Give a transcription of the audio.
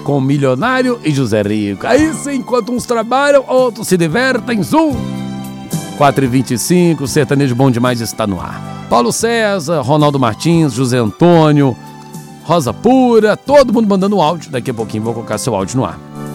com o Milionário e José Rico. Aí sim, enquanto uns trabalham, outros se divertem. Zoom! 4h25, Sertanejo Bom Demais está no ar. Paulo César, Ronaldo Martins, José Antônio, Rosa Pura, todo mundo mandando áudio. Daqui a pouquinho vou colocar seu áudio no ar.